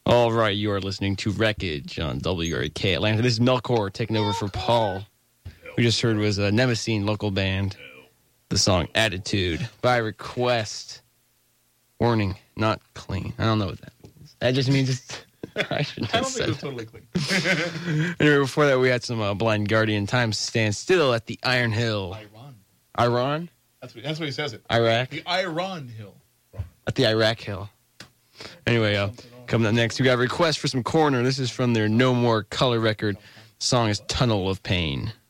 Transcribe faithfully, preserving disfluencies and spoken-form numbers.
All right, you are listening to Wreckage on W R K Atlanta. This is Melkor taking over for Paul. We just heard was a Nemesine local band. The song Attitude by request. Warning, not clean. I don't know what that means. That just means it's... I shouldn't have I don't said think it was totally clean. Anyway, before that, we had some uh, Blind Guardian. Time stands still at the Iron Hill. Iran. Iran? That's what, that's what he says it. Iraq? The Iran Hill. At the Iraq Hill. Anyway, uh, coming up next, we got a request for some Corner. This is from their No More Color record. The song is Tunnel of Pain.